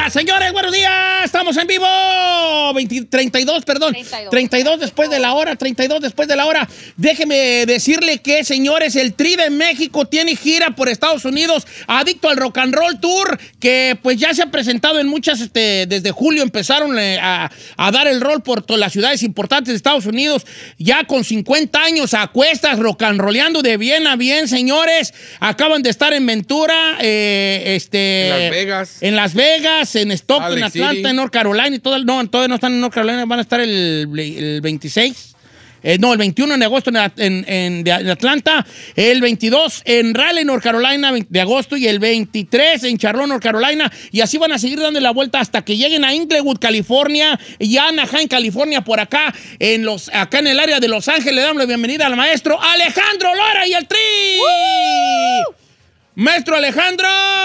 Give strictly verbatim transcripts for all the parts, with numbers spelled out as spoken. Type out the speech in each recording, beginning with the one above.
días, señores, buenos días. Estamos en vivo. veinte, treinta y dos, perdón. treinta y dos. treinta y dos después de la hora, treinta y dos después de la hora. Déjeme decirle que, señores, el Tri de México tiene gira por Estados Unidos, Adicto al Rock and Roll Tour, que pues ya se ha presentado en muchas, este, desde julio empezaron eh, a, a dar el rol por todas las ciudades importantes de Estados Unidos, ya con cincuenta años a cuestas, rock and rolleando de bien a bien, señores. Acaban de estar en Ventura, eh, este... En Las Vegas. En Las Vegas, en Stockton, en Atlanta, City. En North Carolina y todo el, no, todavía no están en North Carolina, van a estar el, el veintiséis. Eh, no, el veintiuno de agosto en, en, en, de Atlanta, el veintidós en Raleigh, North Carolina, de agosto, y el veintitrés en Charlotte, North Carolina, y así van a seguir dando la vuelta hasta que lleguen a Inglewood, California, y a Anaheim, California, por acá, en los, acá en el área de Los Ángeles. Le damos la bienvenida al maestro Alejandro Lora y el Tri. ¡Uh! ¡Maestro Alejandro!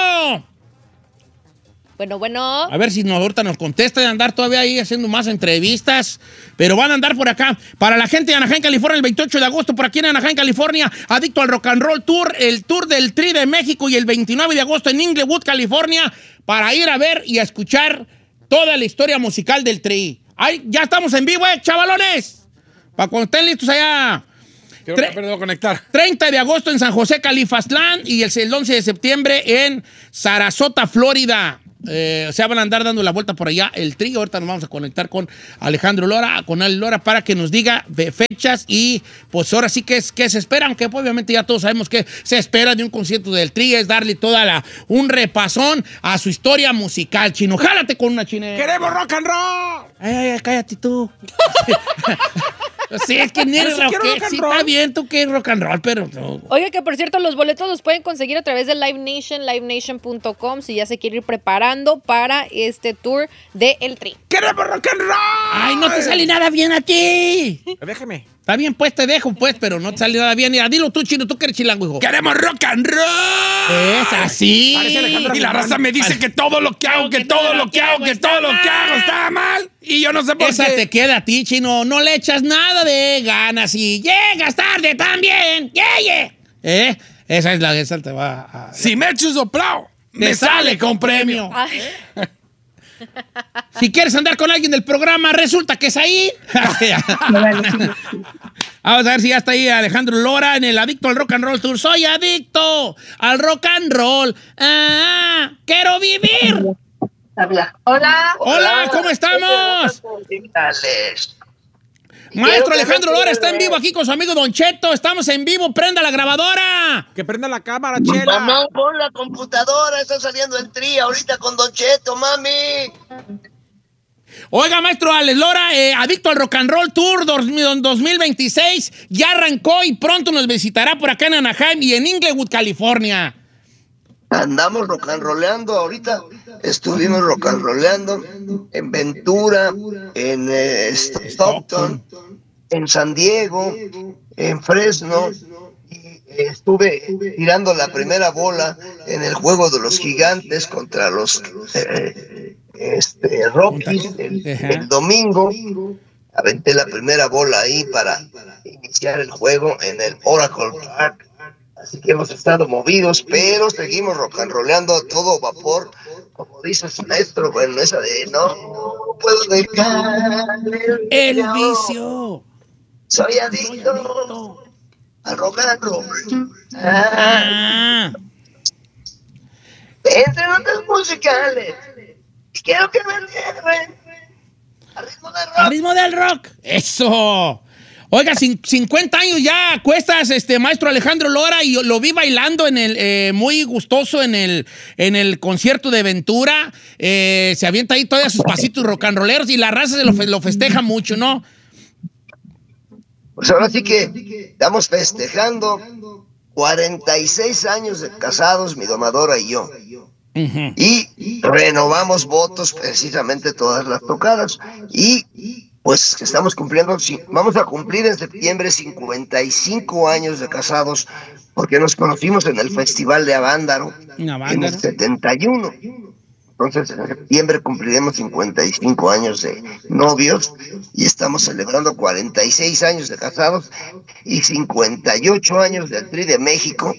Bueno, bueno. A ver si no, ahorita nos contesta de andar todavía ahí haciendo más entrevistas, pero van a andar por acá. Para la gente de Anaheim, California, el veintiocho de agosto, por aquí en Anaheim, California, Adicto al Rock and Roll Tour, el tour del Tri de México, y el veintinueve de agosto en Inglewood, California, para ir a ver y a escuchar toda la historia musical del Tri. Ay, ya estamos en vivo, eh, chavalones. Para cuando estén listos allá. Creo que perdido conectar. treinta de agosto en San José, Califastlán, y el, el once de septiembre en Sarasota, Florida. Eh, o sea, van a andar dando la vuelta por allá el Tri. Ahorita nos vamos a conectar con Alejandro Lora, con Ale Lora, para que nos diga fechas y pues ahora sí que, es, que se espera, aunque pues, obviamente ya todos sabemos que se espera de un concierto del Tri, es darle toda la, un repasón a su historia musical. Chino, jálate con una chine. ¡Queremos rock and roll! Ay, ay, ay, cállate tú. Sí, es que ni eres rock, rock sí, está bien, tú que es rock and roll, pero no. Oiga, que por cierto, los boletos los pueden conseguir a través de Live Nation, live nation punto com, si ya se quiere ir preparando para este tour de El Tri. ¡Queremos rock and roll! ¡Ay, no te sale nada bien a ti! Déjeme. Está bien, pues te dejo, pues, pero no te sale nada bien. Mira, dilo tú, Chino, tú que eres chilango, hijo. ¡Queremos rock and roll! Es así. Y la raza me dice que todo lo que hago, que todo lo que hago, que todo lo que hago está mal. Y yo no sé por qué. Esa te queda a ti, Chino. No le echas nada de ganas y llegas tarde también. ¡Yeah, yeah! ¿Eh? Esa es la que esa te va a... Si me echo soplao, me sale con premio. ¿Eh? Si quieres andar con alguien del programa, resulta que es ahí. Vamos a ver si ya está ahí Alejandro Lora en el Adicto al Rock and Roll Tour. Soy adicto al rock and roll. Ah, quiero vivir. Hola. Hola, Hola, ¿cómo estamos? Maestro Alejandro Lora está en vivo aquí con su amigo Don Cheto. Estamos en vivo, prenda la grabadora. Que prenda la cámara, Chela. Mamá, pon la computadora, está saliendo el Tri ahorita con Don Cheto, mami. Oiga, maestro Alex Lora, eh, Adicto al Rock and Roll Tour dos mil veintiséis ya arrancó y pronto nos visitará por acá en Anaheim y en Inglewood, California. Andamos rock and rollando ahorita. Estuvimos rock and rollando en Ventura, en eh, Stockton, en San Diego, en Fresno. Y estuve tirando la primera bola en el Juego de los Gigantes contra los eh, este, Rockies el, el domingo. Aventé la primera bola ahí para iniciar el juego en el Oracle Park. Así que hemos estado movidos, pero seguimos rock and rollando a todo vapor, como dice su maestro, bueno, esa de no puedo dejar el, el vicio. Soy adicto al rock and roll. Ah. Entre notas musicales, quiero que me entierren al ritmo del rock. Al ritmo del rock. Eso. Oiga, cincuenta años ya cuestas, este maestro Alejandro Lora, y lo vi bailando en el, eh, muy gustoso en el, en el concierto de Ventura. Eh, se avienta ahí todavía sus pasitos rock and rolleros y la raza se lo, lo festeja mucho, ¿no? Pues ahora sí que estamos festejando cuarenta y seis años de casados, mi domadora y yo. Uh-huh. Y renovamos votos precisamente todas las tocadas. Y pues estamos cumpliendo, vamos a cumplir en septiembre cincuenta y cinco años de casados, porque nos conocimos en el Festival de Avándaro en el setenta y uno. Entonces en septiembre cumpliremos cincuenta y cinco años de novios y estamos celebrando cuarenta y seis años de casados y cincuenta y ocho años del Tri de México.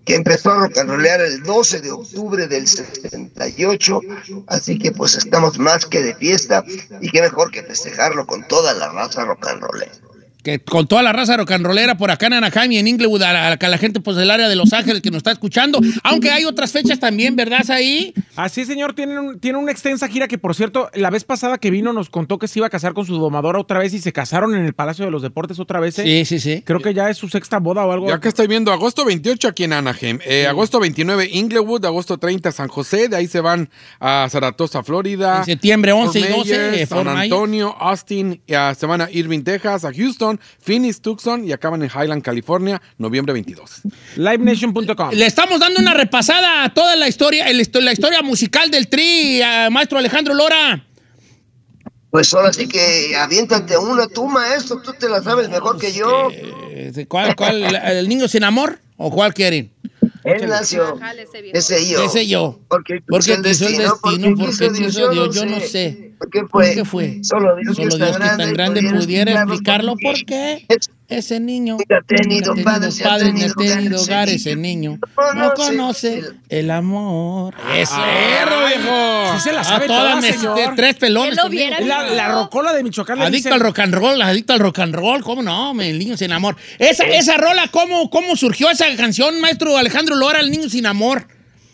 que empezó a rock and rollear el doce de octubre del sesenta y ocho, así que pues estamos más que de fiesta, y qué mejor que festejarlo con toda la raza rock and rollera. Que con toda la raza rock and rollera por acá en Anaheim y en Inglewood, a la, a la gente pues del área de Los Ángeles que nos está escuchando, aunque hay otras fechas también, ¿verdad, ahí? Así, señor, tiene, un, tiene una extensa gira que, por cierto, la vez pasada que vino nos contó que se iba a casar con su domadora otra vez y se casaron en el Palacio de los Deportes otra vez. ¿eh? Sí, sí, sí. Creo que ya es su sexta boda o algo. Ya que estoy viendo, agosto veintiocho aquí en Anaheim, eh, sí. agosto veintinueve Inglewood, agosto treinta San José, de ahí se van a Saratoga, Florida. En septiembre once y doce. Myers, San Antonio, Austin, uh, se van a Irving, Texas, a Houston, Phoenix, Tucson y acaban en Highland, California, noviembre veintidós. live nation punto com. Le estamos dando una repasada a toda la historia, el, la historia musical del Tri, uh, maestro Alejandro Lora. Pues ahora sí que aviéntate una tú, maestro, tú te la sabes mejor que yo. Eh, ¿Cuál, cuál, el niño sin amor o cuál quieren? Él nació, ese yo. Ese yo. Porque quiso el destino, porque quiso Dios, Dios, yo no sé. ¿Por qué fue? ¿Por qué fue? Solo Dios, Solo que, Dios es que es tan grande pudiera explicarlo. ¿Por qué? Ese niño ha tenido padres, padres ni ha tenido hogar, ese niño no conoce el, el amor. ¡Eso, viejo! Sí se la sabe toda, señor. Tres pelones. La, la rocola de Michoacán. Adicto dicen... al rock and roll, adicto al rock and roll. ¿Cómo no? El niño sin amor. Esa, esa rola, ¿cómo, ¿cómo surgió esa canción, maestro Alejandro Lora, El niño sin amor?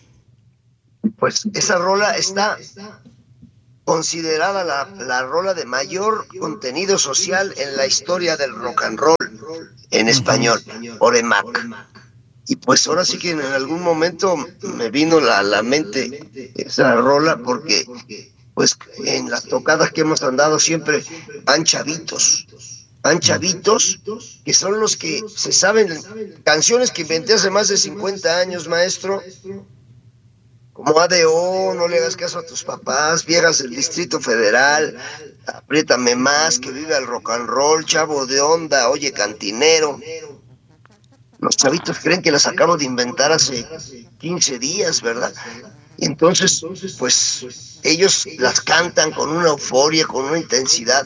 Pues esa rola está considerada la, la rola de mayor contenido social en la historia del rock and roll en español, por E M A C. Y pues ahora sí que en algún momento me vino a la, la mente esa rola porque pues en las tocadas que hemos andado siempre van chavitos, van chavitos que son los que se saben canciones que inventé hace más de cincuenta años, maestro. Como A D O, No le hagas caso a tus papás, Viejas del Distrito Federal, Apriétame más, Que vive el rock and roll, Chavo de onda, Oye cantinero. Los chavitos creen que las acabo de inventar hace quince días, ¿verdad? Y entonces, pues, ellos las cantan con una euforia, con una intensidad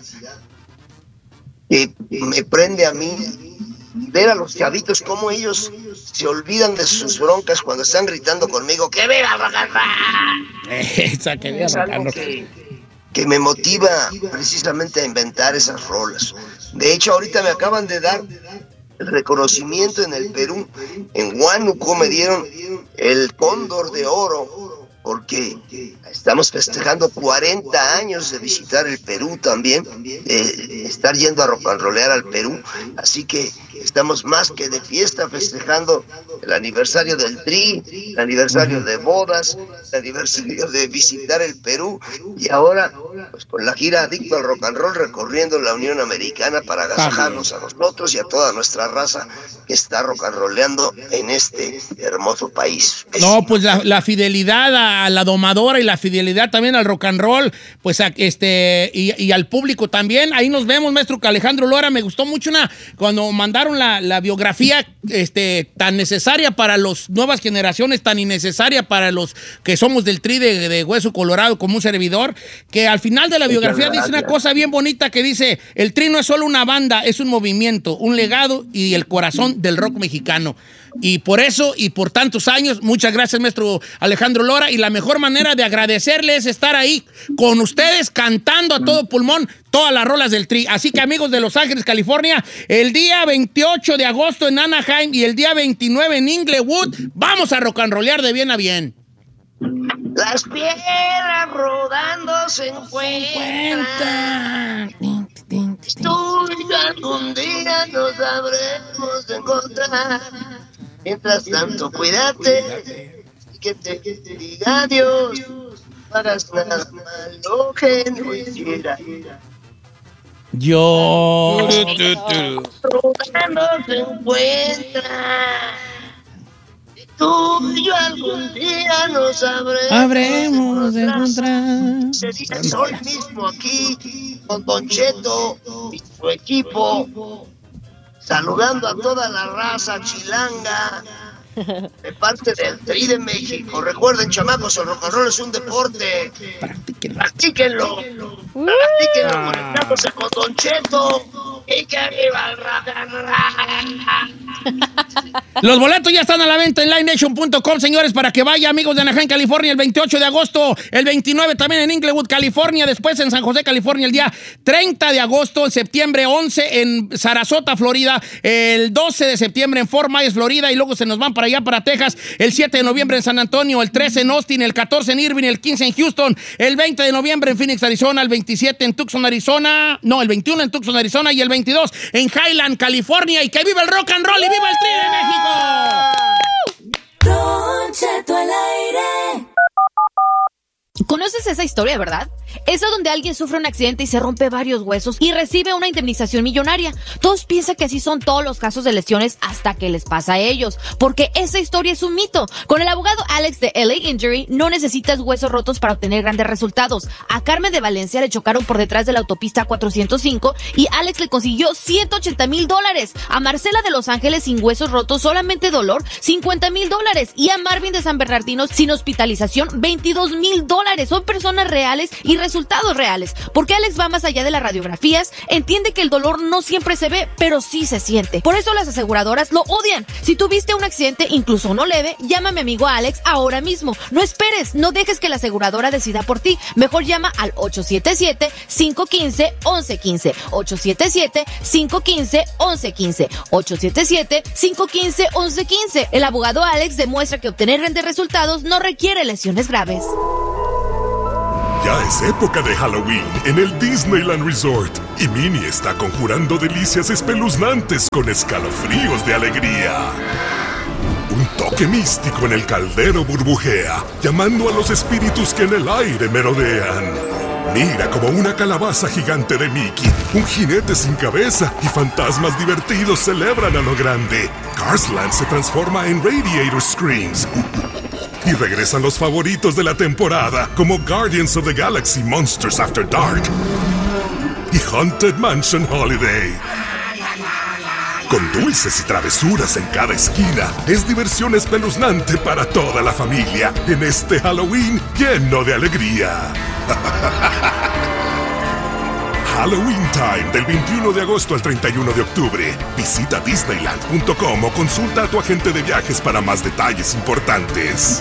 que me prende a mí ver a los chavitos cómo ellos se olvidan de sus broncas cuando están gritando conmigo ¡que viva rock and roll! Esa que viva rock and roll. Que, que me motiva precisamente a inventar esas rolas. De hecho, ahorita me acaban de dar el reconocimiento en el Perú. En Huánuco me dieron el Cóndor de Oro porque estamos festejando cuarenta años de visitar el Perú también, de estar yendo a rock and rollear al Perú, así que estamos más que de fiesta festejando el aniversario del Tri, el aniversario de bodas, el aniversario de visitar el Perú, y ahora pues con la gira Adicto al Rock and Roll recorriendo la Unión Americana para agasajarnos a nosotros y a toda nuestra raza que está rock and rolleando en este hermoso país. No, pues la, la fidelidad a la domadora y la fidelidad también al rock and roll, pues a, este y, y al público también. Ahí nos vemos, maestro Alejandro Lora. Me gustó mucho una cuando mandaron la, la biografía este, tan necesaria para las nuevas generaciones, tan innecesaria para los que somos del Tri de, de Hueso Colorado como un servidor, que al final de la biografía dice una cosa bien bonita que dice, el Tri no es solo una banda, es un movimiento, un legado y el corazón del rock mexicano. Y por eso y por tantos años, muchas gracias, maestro Alejandro Lora, y la mejor manera de agradecerle es estar ahí con ustedes cantando a todo pulmón todas las rolas del Tri. Así que, amigos de Los Ángeles, California, el día veintiocho de agosto en Anaheim y el día veintinueve en Inglewood, vamos a rock and rollear de bien a bien. Las piedras rodando se encuentran. Tú y yo algún día nos habremos de encontrar. Mientras tanto, cuídate y que te diga adiós. No hagas nada malo que no hiciera. Yo. Rodando se encuentra. Tú y yo algún día nos habremos, habremos de encontrar. Se dice hoy mismo aquí con Don Cheto y su equipo, saludando a toda la raza chilanga de parte del Tri de México. Recuerden, chamacos, el rock and roll es un deporte. Practíquenlo. Practíquenlo. Practíquenlo. Conectándose con Don Cheto y que viva el rock and roll. Los boletos ya están a la venta en live nation punto com, señores, para que vaya, amigos de Anaheim, California, el veintiocho de agosto, el veintinueve también en Inglewood, California, después en San José, California, el día treinta de agosto, en septiembre once en Sarasota, Florida, el doce de septiembre en Fort Myers, Florida, y luego se nos van para allá, para Texas, el siete de noviembre en San Antonio, el trece en Austin, el catorce en Irving, el quince en Houston, el veinte de noviembre en Phoenix, Arizona, el veintisiete en Tucson, Arizona, no, el veintiuno en Tucson, Arizona, y el veintidós en Highland, California, y que viva el rock and roll y viva el Tri de México. Don Cheto al aire. ¿Conoces esa historia, verdad? Esa donde alguien sufre un accidente y se rompe varios huesos y recibe una indemnización millonaria. Todos piensan que así son todos los casos de lesiones hasta que les pasa a ellos, porque esa historia es un mito. Con el abogado Alex de L A Injury no necesitas huesos rotos para obtener grandes resultados. A Carmen de Valencia le chocaron por detrás de la autopista cuatrocientos cinco y Alex le consiguió ciento ochenta mil dólares. A Marcela de Los Ángeles sin huesos rotos, solamente dolor, cincuenta mil dólares. Y a Marvin de San Bernardino sin hospitalización, veintidós mil dólares. Son personas reales y resultados reales, porque Alex va más allá de las radiografías, entiende que el dolor no siempre se ve, pero sí se siente. Por eso las aseguradoras lo odian. Si tuviste un accidente, incluso uno leve, llama a mi amigo Alex ahora mismo. No esperes, no dejes que la aseguradora decida por ti. Mejor llama al ocho siete siete, cinco uno cinco, uno uno uno cinco, ocho siete siete, cinco uno cinco, uno uno uno cinco, ocho siete siete, cinco uno cinco, uno uno uno cinco. El abogado Alex demuestra que obtener grandes resultados no requiere lesiones graves. Ya es época de Halloween en el Disneyland Resort y Minnie está conjurando delicias espeluznantes con escalofríos de alegría. Un toque místico en el caldero burbujea, llamando a los espíritus que en el aire merodean. Mira como una calabaza gigante de Mickey, un jinete sin cabeza y fantasmas divertidos celebran a lo grande. Cars Land se transforma en Radiator Screams. Y regresan los favoritos de la temporada, como Guardians of the Galaxy Monsters After Dark y Haunted Mansion Holiday. Con dulces y travesuras en cada esquina, es diversión espeluznante para toda la familia en este Halloween lleno de alegría. Halloween Time, del veintiuno de agosto al treinta y uno de octubre. Visita disneyland punto com o consulta a tu agente de viajes para más detalles importantes.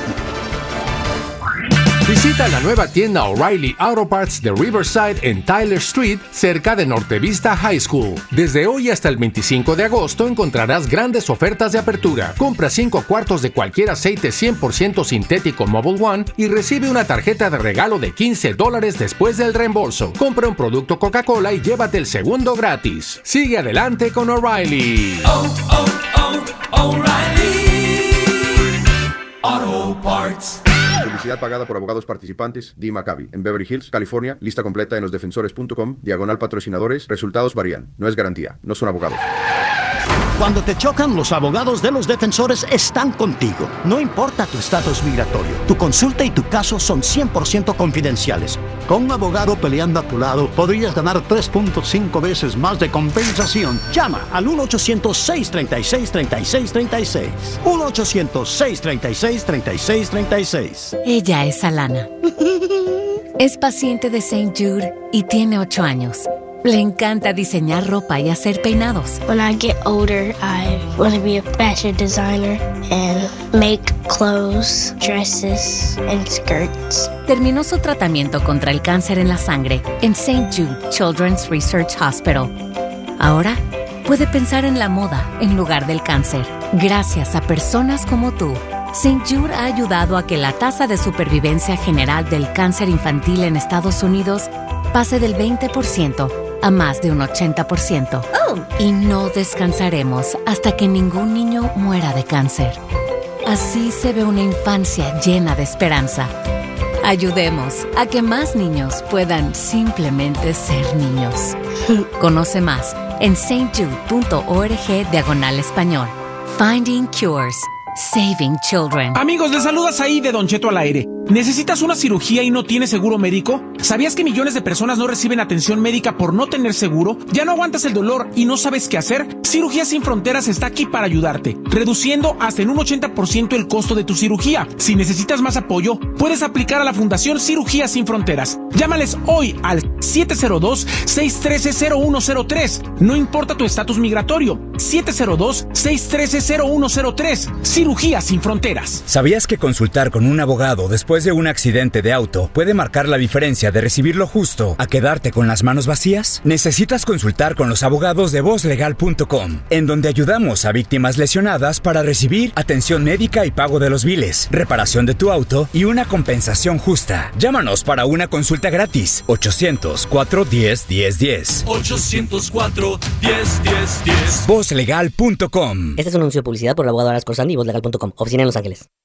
Visita la nueva tienda O'Reilly Auto Parts de Riverside en Tyler Street, cerca de Norte Vista High School. Desde hoy hasta el veinticinco de agosto encontrarás grandes ofertas de apertura. Compra cinco cuartos de cualquier aceite cien por ciento sintético Mobil One y recibe una tarjeta de regalo de quince dólares después del reembolso. Compra un producto Coca-Cola y llévate el segundo gratis. Sigue adelante con O'Reilly. Oh, oh, oh, O'Reilly Auto Parts. Publicidad pagada por abogados participantes. Dee Maccabi, en Beverly Hills, California. Lista completa en los defensores punto com. Diagonal patrocinadores. Resultados varían. No es garantía. No son abogados. Cuando te chocan, los abogados de los defensores están contigo. No importa tu estatus migratorio. Tu consulta y tu caso son cien por ciento confidenciales. Con un abogado peleando a tu lado, podrías ganar tres punto cinco veces más de compensación. Llama al uno ochocientos, seis treinta y seis, treinta y seis treinta y seis. uno ochocientos, seis treinta y seis, treinta y seis treinta y seis. Ella es Alana. Es paciente de Saint Jude y tiene ocho años. Le encanta diseñar ropa y hacer peinados. When I get older, I want to be a fashion designer and make clothes, dresses, and skirts. Terminó su tratamiento contra el cáncer en la sangre en Saint Jude Children's Research Hospital. Ahora puede pensar en la moda en lugar del cáncer. Gracias a personas como tú, Saint Jude ha ayudado a que la tasa de supervivencia general del cáncer infantil en Estados Unidos pase del veinte por ciento a más de un ochenta por ciento. Oh. Y no descansaremos hasta que ningún niño muera de cáncer. Así se ve una infancia llena de esperanza. Ayudemos a que más niños puedan simplemente ser niños. Conoce más en saintjude punto org diagonal español. Finding Cures. Saving Children. Amigos, les saluda Saí de Don Cheto al aire. ¿Necesitas una cirugía y no tienes seguro médico? ¿Sabías que millones de personas no reciben atención médica por no tener seguro? ¿Ya no aguantas el dolor y no sabes qué hacer? Cirugía Sin Fronteras está aquí para ayudarte, reduciendo hasta en un ochenta por ciento el costo de tu cirugía. Si necesitas más apoyo, puedes aplicar a la Fundación Cirugía Sin Fronteras. Llámales hoy al siete cero dos, seis uno tres, cero uno cero tres. No importa tu estatus migratorio. siete cero dos, seis uno tres, cero uno cero tres. Cirugía Sin Fronteras. ¿Sabías que consultar con un abogado después de un accidente de auto puede marcar la diferencia de recibir lo justo a quedarte con las manos vacías? Necesitas consultar con los abogados de voz legal punto com, en donde ayudamos a víctimas lesionadas para recibir atención médica y pago de los biles, reparación de tu auto y una compensación justa. Llámanos para una consulta gratis. ochocientos, cuatro diez, diez diez. ochocientos cuatro, diez, diez, diez. voz legal punto com. Este es un anuncio de publicidad por el abogado Aras Corsandi y voz legal punto com. Oficina en Los Ángeles.